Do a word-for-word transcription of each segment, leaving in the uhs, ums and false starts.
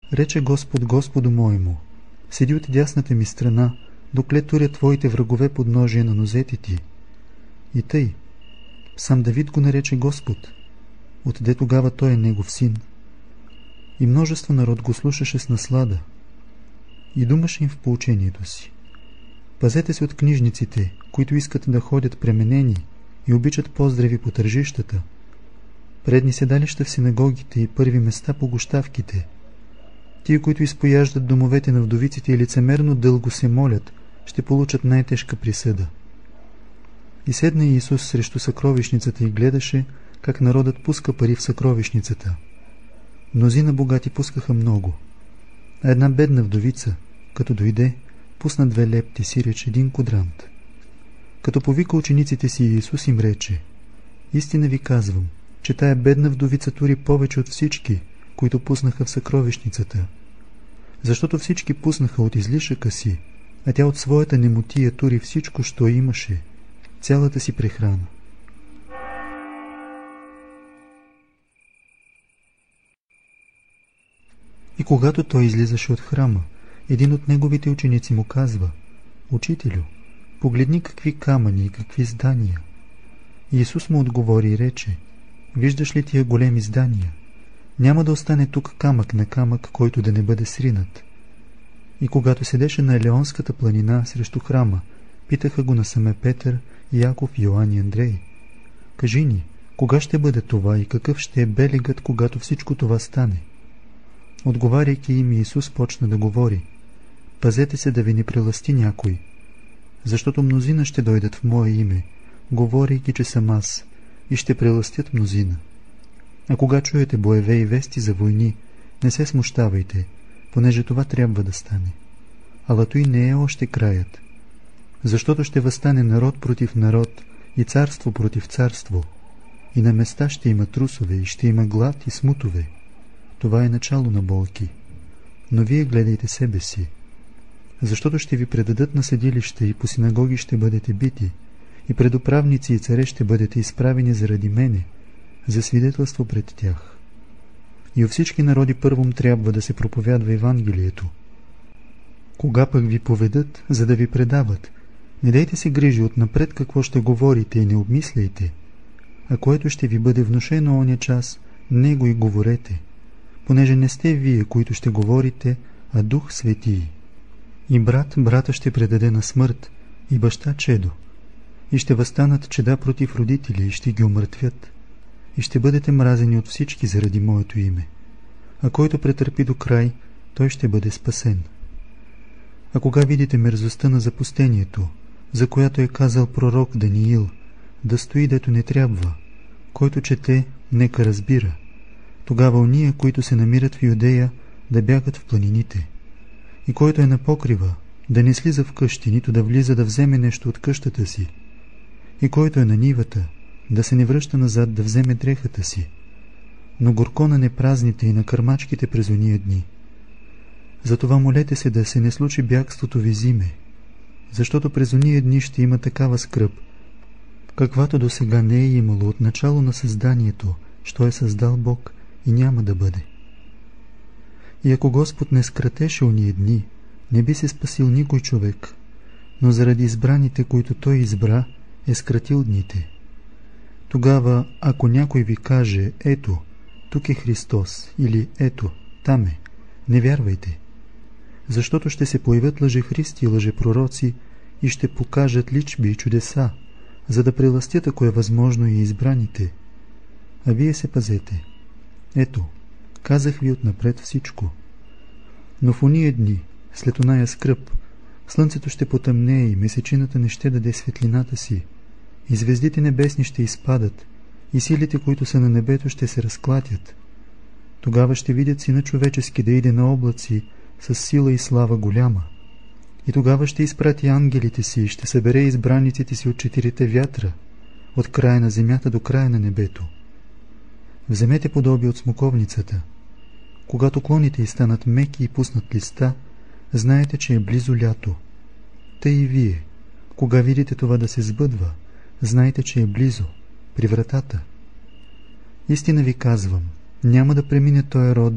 Рече Господ Господу моему: седи от дясната ми страна, докле туря твоите врагове под ножие на нозете ти. И тъй, сам Давид го нарече Господ, отде тогава той е негов син. И множество народ го слушаше с наслада. И думаше им в поучението си: пазете се от книжниците, които искат да ходят пременени и обичат поздрави по тържищата, предни седалища в синагогите и първи места по гощавките, тия, които изпояждат домовете на вдовиците и лицемерно дълго се молят, ще получат най-тежка присъда. И седна Иисус срещу съкровищницата и гледаше как народът пуска пари в съкровищницата. Мнозина богати пускаха много, а една бедна вдовица, като дойде, пусна две лепти, сиреч един квадрант. Като повика учениците си, Иисус им рече: истина ви казвам, че тая бедна вдовица тури повече от всички, които пуснаха в съкровищницата. Защото всички пуснаха от излишъка си, а тя от своята немотия тури всичко, що имаше, цялата си прехрана. И когато той излизаше от храма, един от неговите ученици му казва: учителю, погледни какви камъни и какви здания. Иисус му отговори и рече: виждаш ли тия големи здания? Няма да остане тук камък на камък, който да не бъде сринат. И когато седеше на Елеонската планина срещу храма, питаха го насаме Петър, Яков, Йоан и Андрей: кажи ни, кога ще бъде това и какъв ще е белегът, когато всичко това стане? Отговаряйки им, Иисус почна да говори: пазете се да ви не прелъсти някой, защото мнозина ще дойдат в Мое име, говорейки, че съм аз, и ще прелъстят мнозина. А кога чуете боеве и вести за войни, не се смущавайте, понеже това трябва да стане. Ала той не е още краят. Защото ще въстане народ против народ и царство против царство, и на места ще има трусове, и ще има глад и смутове. Това е начало на болки. Но вие гледайте себе си. Защото ще ви предадат на съдилища и по синагоги ще бъдете бити, и пред управници и царе ще бъдете изправени заради мене, за свидетелство пред тях. И у всички народи първом трябва да се проповядва Евангелието. Кога пък ви поведат, за да ви предават, не дайте се грижи отнапред какво ще говорите и не обмисляйте, а което ще ви бъде внушено оня час, него и говорете, понеже не сте вие, които ще говорите, а Дух Светий. И брат брата ще предаде на смърт, и баща чедо, и ще възстанат чеда против родители и ще ги умъртвят, и ще бъдете мразени от всички заради Моето име. А който претърпи до край, той ще бъде спасен. А кога видите мерзостта на запустението, за която е казал пророк Даниил, да стои дето не трябва, който чете, нека разбира, тогава ония, които се намират в Юдея, да бягат в планините. И който е на покрива, да не слиза в къщи, нито да влиза да вземе нещо от къщата си. И който е на нивата, да се не връща назад да вземе дрехата си. Но горко на непразните и на кърмачките през ония дни. Затова молете се да се не случи бягството ви зиме, защото през ония дни ще има такава скръб, каквато до сега не е имало от начало на създанието, що е създал Бог, и няма да бъде. И ако Господ не скратеше ония дни, не би се спасил никой човек, но заради избраните, които Той избра, е скратил дните. Тогава, ако някой ви каже: ето, тук е Христос, или ето, там е, не вярвайте. Защото ще се появят лъжехристи и лъжепророци и ще покажат личби и чудеса, за да прелъстят, ако е възможно, и избраните. А вие се пазете. Ето, казах ви отнапред всичко. Но в ония дни, след оная скръб, слънцето ще потъмнее и месечината не ще даде светлината си, и звездите небесни ще изпадат, и силите, които са на небето, ще се разклатят. Тогава ще видят Сина човечески да иде на облаци с сила и слава голяма. И тогава ще изпрати ангелите си и ще събере избраниците си от четирите вятра, от края на земята до края на небето. Вземете подобие от смоковницата. Когато клоните й станат меки и пуснат листа, знаете, че е близо лято. Тъй и вие, кога видите това да се сбъдва, знайте, че е близо, при вратата. Истина ви казвам, няма да премине този род,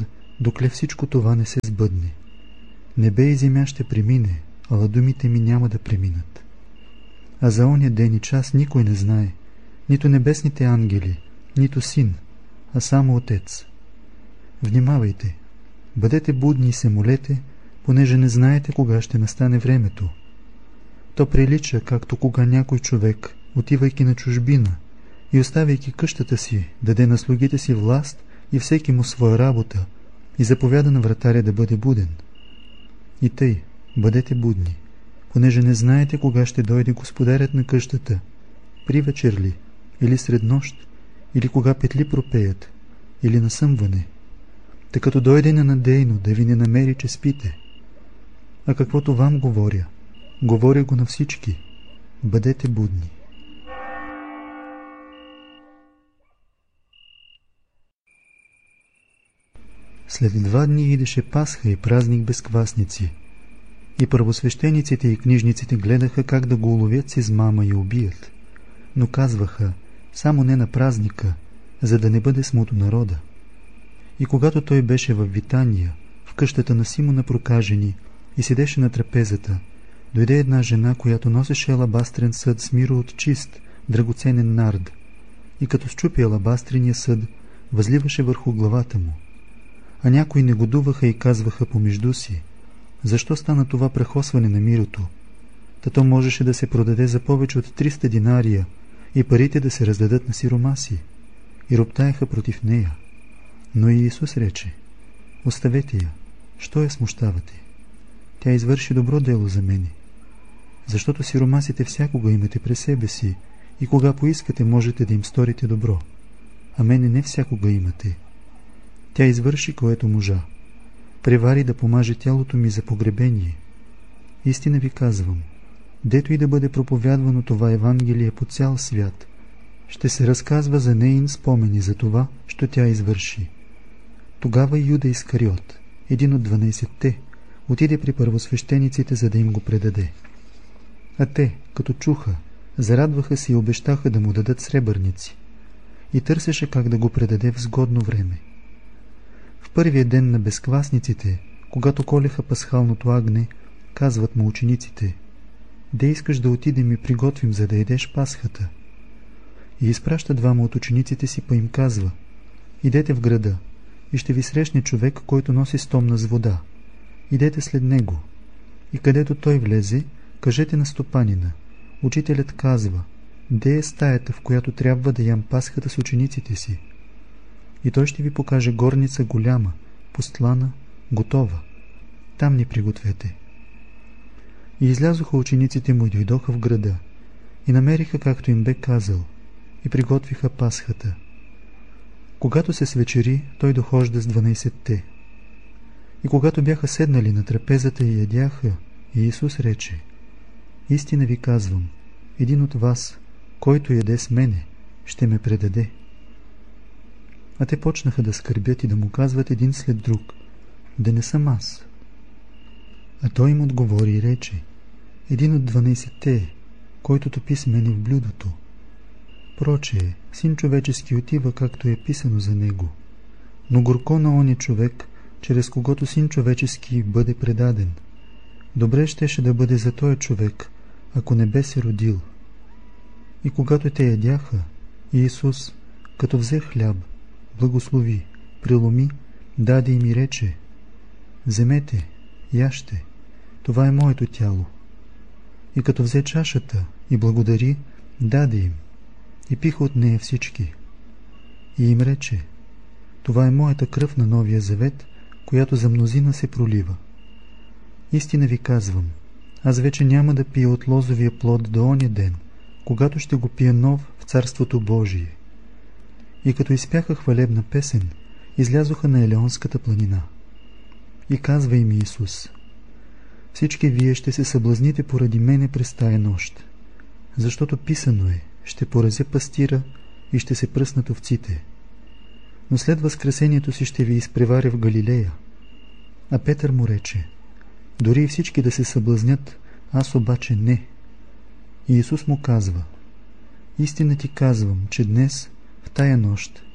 докле всичко това не се сбъдне. Небе и земя ще премине, ала думите ми няма да преминат. А за оня ден и час никой не знае, нито небесните ангели, нито Син, а само Отец. Внимавайте, бъдете будни и се молете, понеже не знаете кога ще настане времето. То прилича, както кога някой човек, отивайки на чужбина и оставяйки къщата си, даде на слугите си власт и всеки му своя работа и заповяда на вратаря да бъде буден. И тъй, бъдете будни, понеже не знаете кога ще дойде господарят на къщата, при вечер ли, или сред нощ, или кога петли пропеят, или на съмване, тъй като дойде ненадейно да ви не намери, че спите. А каквото вам говоря, говоря го на всички, бъдете будни. След два дни идеше Пасха и празник без квасници. И първосвещениците и книжниците гледаха как да го уловят с измама и убият. Но казваха, само не на празника, за да не бъде смут народа. И когато той беше в Витания, в къщата на Симона Прокажени, и седеше на трапезата, дойде една жена, която носеше алабастрен съд с миро от чист, драгоценен нард, и като счупи алабастрения съд, възливаше върху главата му. А някои негодуваха и казваха помежду си, защо стана това прахосване на мирото? Та то можеше да се продаде за повече от триста динария и парите да се раздадат на сиромаси. И роптаеха против нея. Но и Исус рече, оставете я, що я смущавате? Тя извърши добро дело за мене. Защото сиромасите всякога имате при себе си и кога поискате можете да им сторите добро, а мене не всякога имате. Тя извърши което можа. Превари да помаже тялото ми за погребение. Истина ви казвам, дето и да бъде проповядвано това Евангелие по цял свят, ще се разказва за неин спомени за това, що тя извърши. Тогава Юда Искариот, един от дванайсетте, отиде при първосвещениците, за да им го предаде. А те, като чуха, зарадваха се и обещаха да му дадат сребърници. И търсеше как да го предаде в сгодно време. В първия ден на безквасниците, когато колеха пасхалното агне, казват му учениците, де искаш да отидем и приготвим, за да едеш пасхата? И изпраща двама от учениците си, па им казва, идете в града и ще ви срещне човек, който носи стомна с вода. Идете след него. И където той влезе, кажете на стопанина, учителят казва, де е стаята, в която трябва да ям пасхата с учениците си? И той ще ви покаже горница голяма, постлана, готова. Там ни пригответе. И излязоха учениците му и дойдоха в града, и намериха, както им бе казал, и приготвиха пасхата. Когато се свечери, той дохожда с дванайсетте. И когато бяха седнали на трапезата и ядяха, Иисус рече, истина ви казвам, един от вас, който яде с мене, ще ме предаде. А те почнаха да скърбят и да му казват един след друг, да не съм аз. А той им отговори и рече, един от дванайсетте е, който топи с мене в блюдото. Прочее, Син човечески отива, както е писано за него. Но горко на оня човек, чрез когото Син човечески бъде предаден. Добре щеше да бъде за този човек, ако не бе се родил. И когато те ядяха, Иисус, като взе хляб, благослови, преломи, даде им и рече, вземете, яжте, това е моето тяло. И като взе чашата и благодари, даде им, и пиха от нея всички. И им рече, това е моята кръв на новия завет, която за мнозина се пролива. Истина ви казвам, аз вече няма да пия от лозовия плод до оня ден, когато ще го пия нов в Царството Божие. И като изпяха хвалебна песен, излязоха на Елеонската планина. И казва им Иисус, всички вие ще се съблазните поради мене през тая нощ, защото писано е, ще порази пастира и ще се пръснат овците. Но след възкресението си ще ви изпреваря в Галилея. А Петър му рече, дори и всички да се съблазнят, аз обаче не. И Исус му казва, истина ти казвам, че днес, в тая нощ,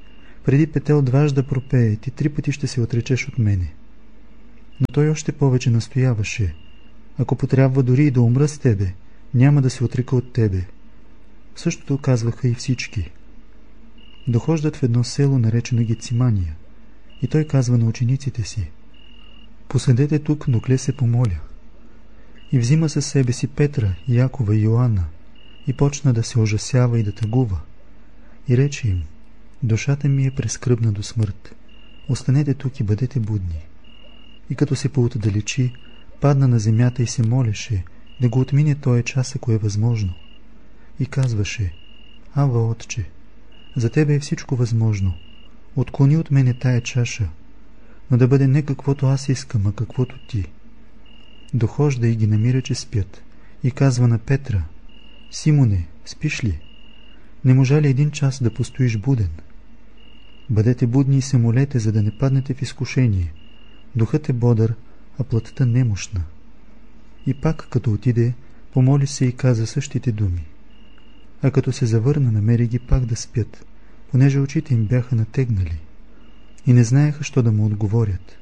преди Петел дваж да пропее, ти три пъти ще се отречеш от мене. Но той още повече настояваше: ако потрябва дори и да умра с тебе, няма да се отрека от тебе. Същото казваха и всички. Дохождат в едно село, наречено Гецимания, и той казва на учениците си: поседете тук, докле се помоля. И взима със себе си Петра, Якова и Йоанна, и почна да се ужасява и да тъгува. И рече им: душата ми е прескръбна до смърт. Останете тук и бъдете будни. И като се поотдалечи, падна на земята и се молеше да го отмине този час, ако е възможно. И казваше: Ава, Отче, за тебе е всичко възможно. Отклони от мене тая чаша, но да бъде не каквото аз искам, а каквото ти. Дохожда и ги намира, че спят, и казва на Петра: Симоне, спиш ли? Не можа ли един час да постоиш буден? Бъдете будни и се молете, за да не паднете в изкушение. Духът е бодър, а плътта немощна. И пак, като отиде, помоли се и каза същите думи. А като се завърна, намери ги пак да спят, понеже очите им бяха натегнали и не знаеха що да му отговорят.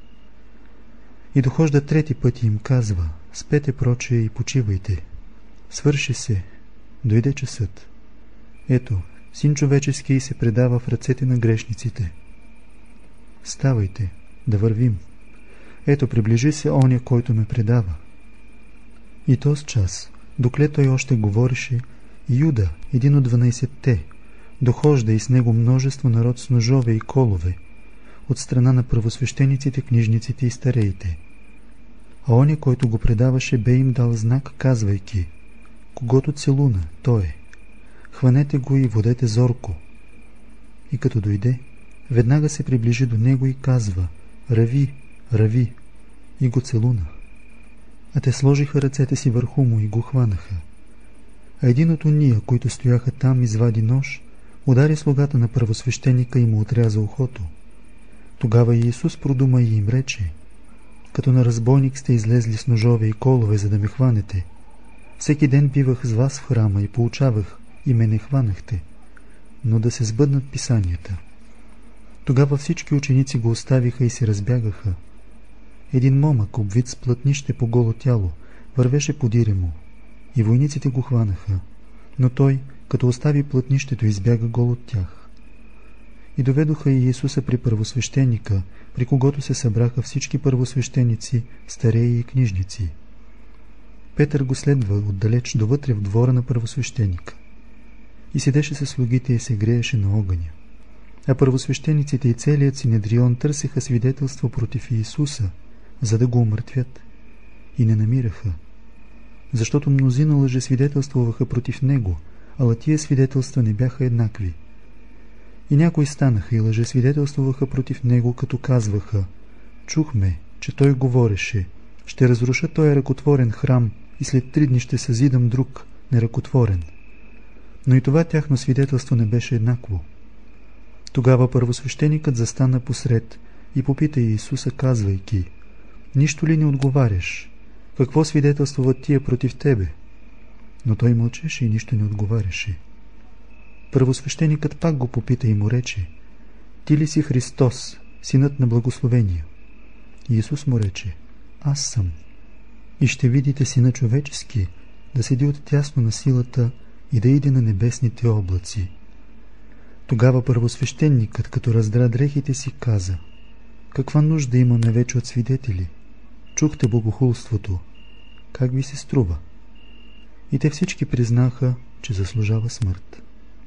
И дохожда трети път и им казва: спете проче и почивайте. Свърши се, дойде часът. Ето, Син човечески се предава в ръцете на грешниците. Ставайте, да вървим. Ето, приближи се оня, който ме предава. И този час, докле той още говореше, Юда, един от дванайсетте, дохожда и с него множество народ с ножове и колове, от страна на първосвещениците, книжниците и стареите. А оня, който го предаваше, бе им дал знак, казвайки: когото целуна, той е. Хванете го и водете зорко. И като дойде, веднага се приближи до него и казва: Рави, рави, и го целуна. А те сложиха ръцете си върху му и го хванаха. А един от уния, които стояха там, извади нож, удари слугата на първосвещеника и му отряза ухото. Тогава Иисус продума и им рече: като на разбойник сте излезли с ножове и колове, за да ме хванете. Всеки ден бивах с вас в храма и поучавах, и ме не хванахте, но да се сбъднат писанията. Тогава всички ученици го оставиха и се разбягаха. Един момък, обвит с плътнище по голо тяло, вървеше подире му, и войниците го хванаха, но той, като остави плътнището, избяга гол от тях. И доведоха и Иисуса при първосвещеника, при когото се събраха всички първосвещеници, стареи и книжници. Петър го следва отдалеч довътре в двора на първосвещеника. И седеше със слугите и се грееше на огъня. А първосвещениците и целият Синедрион търсеха свидетелство против Иисуса, за да го умъртвят. И не намираха, защото мнозина лъжесвидетелствуваха против него, ала тия свидетелства не бяха еднакви. И някои станаха и лъжесвидетелствуваха против него, като казваха: чухме, че той говореше: ще разруша този ръкотворен храм и след три дни ще съзидам друг, неръкотворен. Но и това тяхно свидетелство не беше еднакво. Тогава първосвещеникът застана посред и попита Иисуса, казвайки: нищо ли не отговаряш? Какво свидетелствуват тия против тебе? Но той мълчеше и нищо не отговаряше. Първосвещеникът пак го попита и му рече: ти ли си Христос, синът на благословения? Иисус му рече: аз съм. И ще видите Сина човечески да седи оттясно на силата и да иде на небесните облаци. Тогава първосвещеникът, като раздра дрехите си, каза: каква нужда имаме вече от свидетели? Чухте богохулството. Как ви се струва? И те всички признаха, че заслужава смърт.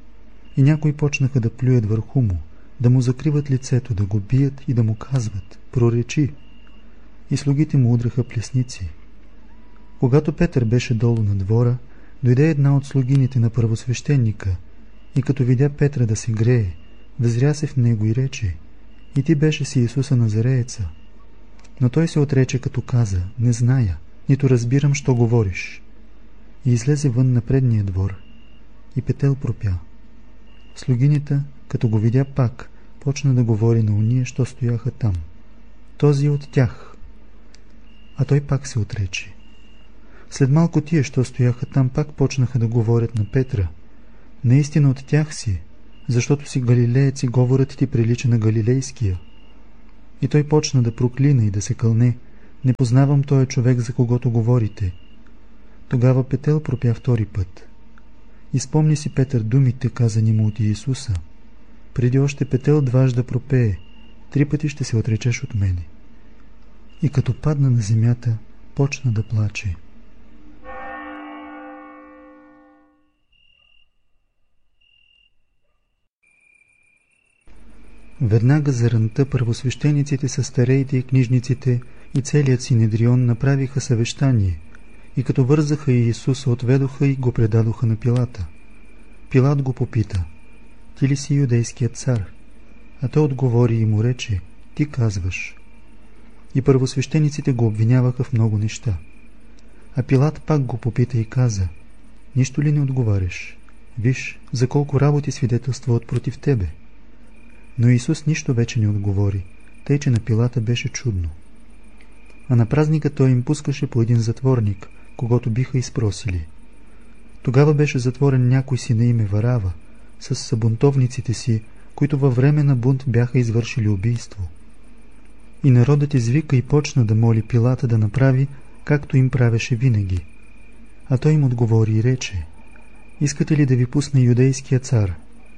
И някои почнаха да плюят върху му, да му закриват лицето, да го бият и да му казват: проречи. И слугите му удраха плесници. Когато Петър беше долу на двора, дойде една от слугините на първосвещеника и като видя Петра да се грее, възря се в него и рече: и ти беше си Исуса Назарееца. Но той се отрече, като каза: не зная, нито разбирам, що говориш. И излезе вън на предния двор. И Петел пропя. Слугинята, като го видя пак, почна да говори на уния, що стояха там: този е от тях. А той пак се отрече. След малко тия, що стояха там, пак почнаха да говорят на Петра: наистина от тях си, защото си галилеец и говорът ти прилича на галилейския. И той почна да проклина и да се кълне: не познавам този човек, за когото говорите. Тогава Петел пропя втори път. Изпомни си Петър думите, казани му от Иисуса: преди още Петел дважда пропее: три пъти ще се отречеш от мене. И като падна на земята, почна да плаче. Веднага заранта първосвещениците със стареите и книжниците и целият Синедрион направиха съвещание и като вързаха Иисуса, отведоха и го предадоха на Пилата. Пилат го попита: ти ли си юдейският цар? А той отговори и му рече: ти казваш. И първосвещениците го обвиняваха в много неща. А Пилат пак го попита и каза: нищо ли не отговаряш? Виж, за колко работи свидетелствуват против тебе. Но Исус нищо вече не отговори, тъй че на Пилата беше чудно. А на празника той им пускаше по един затворник, когото биха изпросили. Тогава беше затворен някой си на име Варава, с събунтовниците си, които във време на бунт бяха извършили убийство. И народът извика и почна да моли Пилата да направи, както им правеше винаги. А той им отговори и рече: искате ли да ви пусне юдейския цар?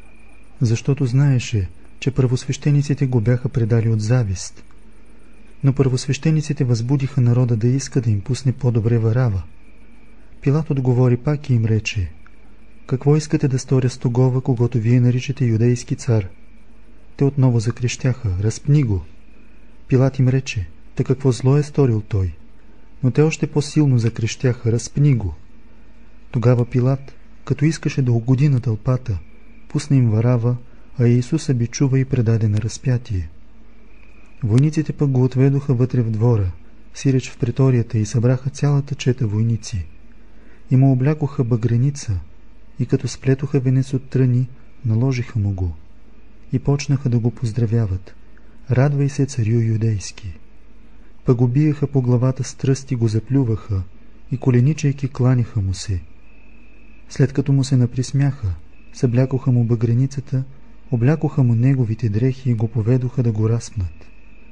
Защото знаеше, че първосвещениците го бяха предали от завист. Но първосвещениците възбудиха народа да иска да им пусне по-добре Варава. Пилат отговори пак и им рече: какво искате да сторя с тогова, когато вие наричате юдейски цар? Те отново закрещяха: разпни го! Пилат им рече: та какво зло е сторил той? Но те още по-силно закрещяха: разпни го! Тогава Пилат, като искаше да угоди на тълпата, пусна им Варава, а Иисуса бичува и предаде на разпятие. Войниците пък го отведоха вътре в двора, сиреч в преторията, и събраха цялата чета войници. И му облякоха багреница, и като сплетоха венец от тръни, наложиха му го. И почнаха да го поздравяват: радвай се, царю юдейски. Пък го биеха по главата с тръст и го заплюваха, и коленичайки кланяха му се. След като му се наприсмяха, съблякоха му багреницата, облякоха му неговите дрехи и го поведоха да го разпнат.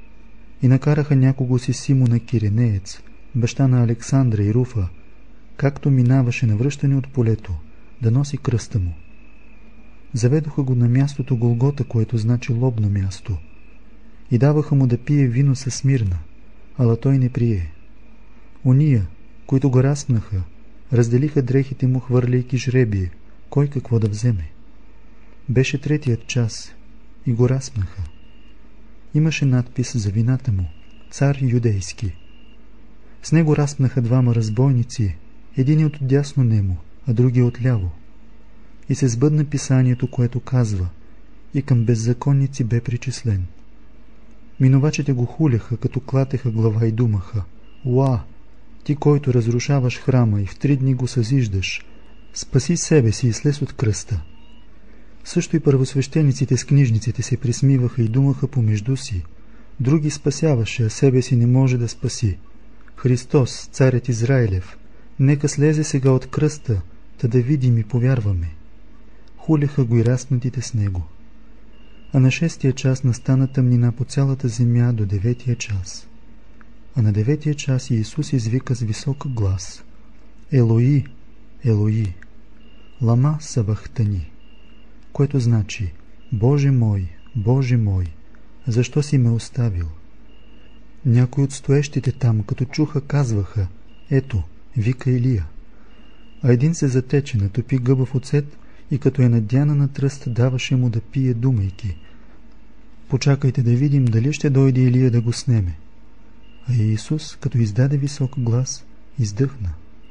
И накараха някого си Симона Киренеец, баща на Александра и Руфа, както минаваше на връщане от полето, да носи кръста му. Заведоха го на мястото Голгота, което значи лобно място, и даваха му да пие вино със смирна, ала той не прие. Ония, които го разпнаха, разделиха дрехите му, хвърляйки жребие, кой какво да вземе. Беше третият час и го разпнаха. Имаше надпис за вината му: цар юдейски. С него разпнаха двама разбойници, един от дясно нему, а други от ляво. И се сбъдна писанието, което казва: и към беззаконници бе причислен. Минувачите го хуляха, като клатеха глава и думаха: уа, ти, който разрушаваш храма и в три дни го съзиждаш, спаси себе си и слез от кръста. Също и първосвещениците с книжниците се присмиваха и думаха помежду си: други спасяваше, а себе си не може да спаси. Христос, царят Израилев, нека слезе сега от кръста, та да видим и повярваме. Хуляха го и разпнатите с него. А на шестия час настана тъмнина по цялата земя до деветия час. А на деветия час Иисус извика с висок глас: Елои, Елои, лама савахтани, което значи: Боже мой, Боже мой, защо си ме оставил? Някои от стоещите там, като чуха, казваха: ето, вика Илия. А един се затече, натопи гъба в оцет и като е надяна на тръст, даваше му да пие, думайки: почакайте да видим дали ще дойде Илия да го снеме. А Иисус, като издаде висок глас, издъхна.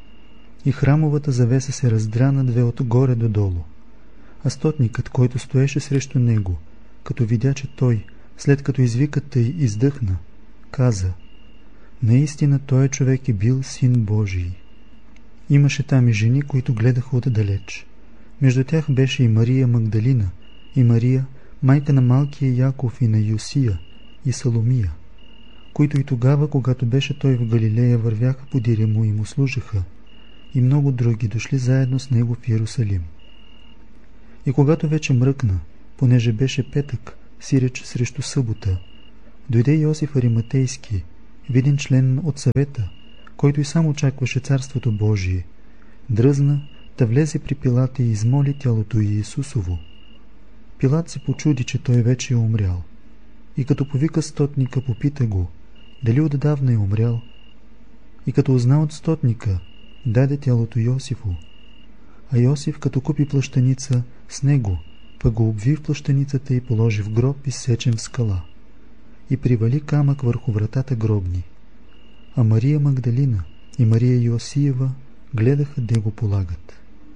И храмовата завеса се раздра надве от горе до долу. А стотникът, който стоеше срещу него, като видя, че той, след като извика тъй, издъхна, каза: наистина той човек е бил син Божий. Имаше там и жени, които гледаха отдалеч. Между тях беше и Мария Магдалина, и Мария, майка на малкия Яков, и на Йосия, и Саломия, които и тогава, когато беше той в Галилея, вървяха подире му и му служаха, и много други дошли заедно с него в Иерусалим. И когато вече мръкна, понеже беше петък, сиреч срещу събота, дойде Йосиф Ариматейски, виден член от съвета, който и сам очакваше Царството Божие, дръзна да влезе при Пилат и измоли тялото Иисусово. Пилат се почуди, че той вече е умрял, и като повика стотника, попита го, дали отдавна е умрял, и като узна от стотника, даде тялото Йосифу. А Йосиф, като купи плащаница с него, пък го обви в плащаницата и положи в гроб, изсечен в скала, и привали камък върху вратата гробни. А Мария Магдалина и Мария Йосиева гледаха де го полагат.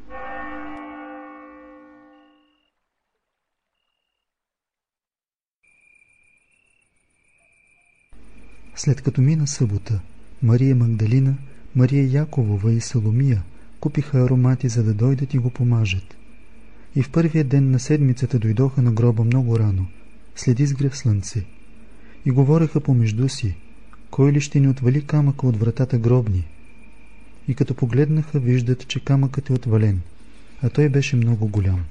След като мина събота, Мария Магдалина, Мария Яковова и Саломия купиха аромати, за да дойдат и го помажат. И в първия ден на седмицата дойдоха на гроба много рано, след изгрев слънце, и говореха помежду си, кой ли ще ни отвали камъка от вратата гробни. И като погледнаха, виждат, че камъкът е отвален, а той беше много голям.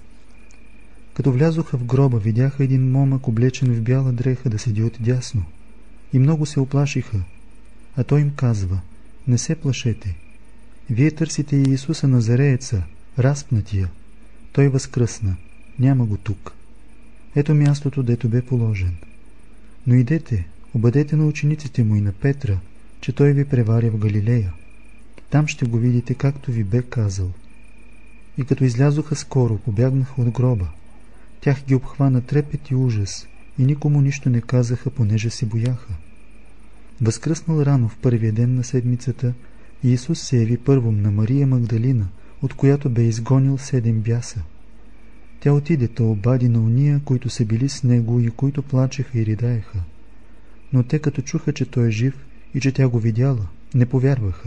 Като влязоха в гроба, видяха един момък, облечен в бяла дреха, да седи отдясно, и много се оплашиха, а той им казва: не се плашете, вие търсите Иисуса Назарееца, разпнатия. Той възкръсна, няма го тук. Ето мястото, дето бе положен. Но идете, обадете на учениците му и на Петра, че той ви преваря в Галилея. Там ще го видите, както ви бе казал. И като излязоха скоро, побягнаха от гроба. Тях ги обхвана трепет и ужас, и никому нищо не казаха, понеже се бояха. Възкръснал рано в първия ден на седмицата, Иисус се яви първо на Мария Магдалина, от която бе изгонил седем бяса. Тя отиде та обади на уния, които са били с него и които плачеха и ридаеха. Но те, като чуха, че той е жив и че тя го видяла, не повярваха.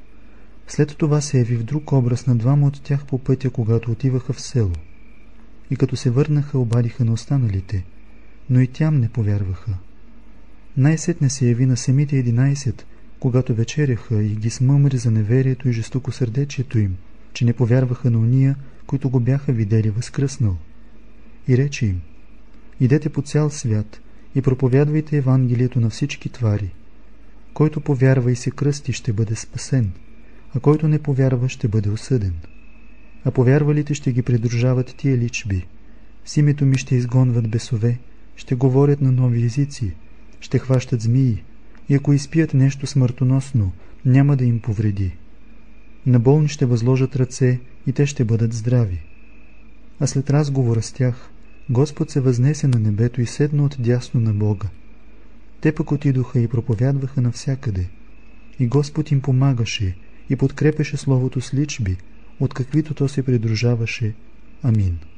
След това се яви в друг образ на двама от тях по пътя, когато отиваха в село. И като се върнаха, обадиха на останалите, но и тям не повярваха. Най-сетне се яви на самите единайсет, когато вечеряха, и ги смъмри за неверието и жестокосърдечието им, че не повярваха на уния, които го бяха видели възкръснал. И рече им: идете по цял свят и проповядвайте Евангелието на всички твари. Който повярва и се кръсти, ще бъде спасен, а който не повярва, ще бъде осъден. А повярвалите ще ги придружават тия личби: с името ми ще изгонват бесове, ще говорят на нови езици, ще хващат змии, и ако изпият нещо смъртоносно, няма да им повреди. На болни ще възложат ръце и те ще бъдат здрави. А след разговора с тях, Господ се възнесе на небето и седна отдясно на Бога. Те пък отидоха и проповядваха навсякъде. И Господ им помагаше и подкрепеше словото с личби, от каквито то се придружаваше. Амин.